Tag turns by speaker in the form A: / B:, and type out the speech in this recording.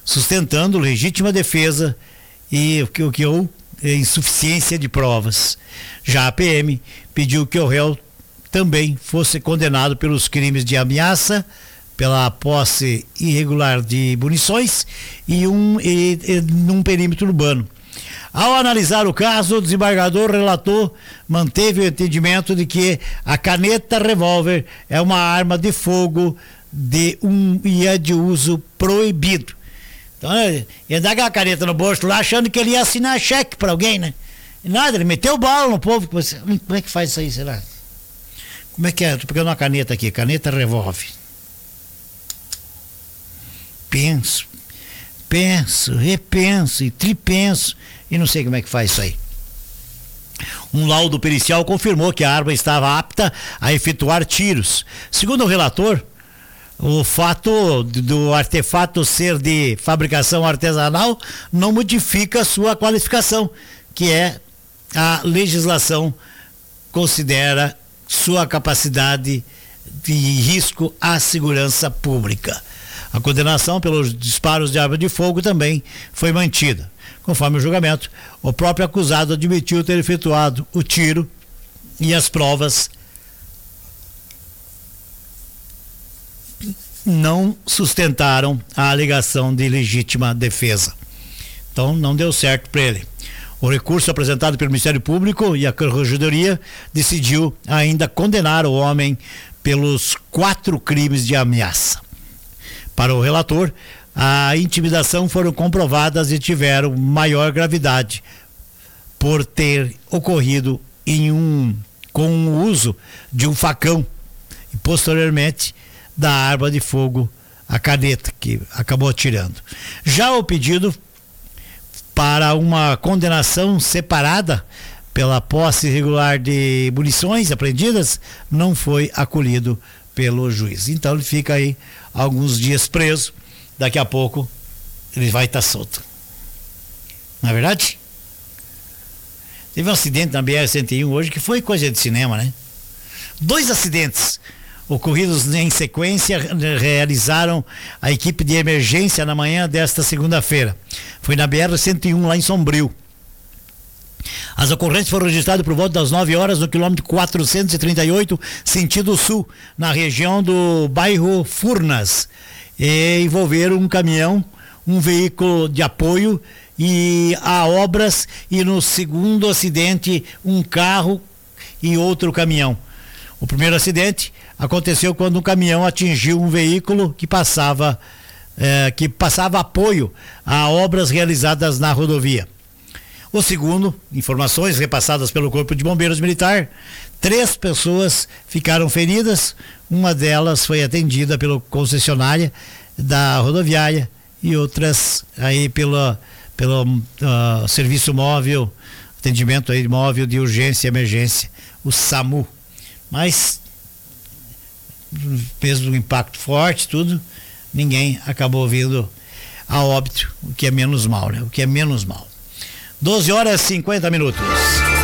A: sustentando legítima defesa e insuficiência de provas. Já a PM pediu que o réu também fosse condenado pelos crimes de ameaça, pela posse irregular de munições e num perímetro urbano. Ao analisar o caso, o desembargador manteve o entendimento de que a caneta revólver é uma arma de fogo e é de uso proibido. Então, ia dar aquela caneta no bolso lá achando que ele ia assinar cheque para alguém, né? E nada, ele meteu bala no povo. Como é que faz isso aí, será? Como é que é? Tô pegando uma caneta aqui, caneta revólver. Penso, repenso e tripenso e não sei como é que faz isso aí. Um laudo pericial confirmou que a arma estava apta a efetuar tiros. Segundo o relator, o fato do artefato ser de fabricação artesanal não modifica sua qualificação, que é a legislação considera sua capacidade de risco à segurança pública. A condenação pelos disparos de arma de fogo também foi mantida. Conforme o julgamento, o próprio acusado admitiu ter efetuado o tiro e as provas não sustentaram a alegação de legítima defesa. Então não deu certo para ele. O recurso apresentado pelo Ministério Público e a Corregedoria decidiu ainda condenar o homem pelos 4 crimes de ameaça. Para o relator, a intimidação foram comprovadas e tiveram maior gravidade por ter ocorrido com o uso de um facão e posteriormente da arma de fogo, a caneta, que acabou atirando. Já o pedido para uma condenação separada pela posse irregular de munições apreendidas não foi acolhido pelo juiz. Então ele fica aí alguns dias preso, daqui a pouco ele vai estar solto. Não é verdade? Teve um acidente na BR-101 hoje que foi coisa de cinema, né? 2 acidentes ocorridos em sequência realizaram a equipe de emergência na manhã desta segunda-feira. Foi na BR-101 lá em Sombrio. As ocorrências foram registradas por volta das 9 horas no quilômetro 438, sentido sul, na região do bairro Furnas. E envolveram um caminhão, um veículo de apoio e a obras, e no segundo acidente um carro e outro caminhão. O primeiro acidente aconteceu quando um caminhão atingiu um veículo que passava apoio a obras realizadas na rodovia. O segundo, informações repassadas pelo Corpo de Bombeiros Militar, 3 pessoas ficaram feridas, uma delas foi atendida pela concessionária da rodoviária e outras aí pelo serviço móvel, atendimento aí móvel de urgência e emergência, o SAMU. Mas, mesmo do impacto forte, tudo, ninguém acabou vindo a óbito, o que é menos mal, né? O que é menos mal. 12 horas e 50 minutos.